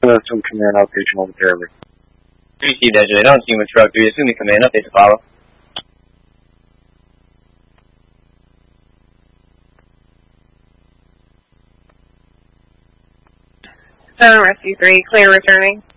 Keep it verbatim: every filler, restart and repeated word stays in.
Assume command outpatient momentarily. Received, Edge. I don't see with truck three. Assuming command update to follow. Seven Rescue three, clear returning.